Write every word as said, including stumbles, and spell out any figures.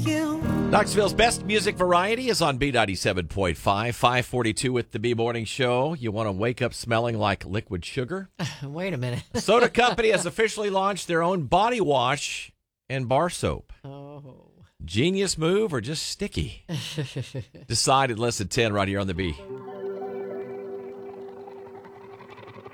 Knoxville's best music variety is on B ninety-seven point five, five forty-two with the B Morning Show. You want to wake up smelling like liquid sugar? Wait a minute. Soda Company has officially launched their own body wash and bar soap. Oh. Genius move or just sticky? Decide in less than ten right here on the B.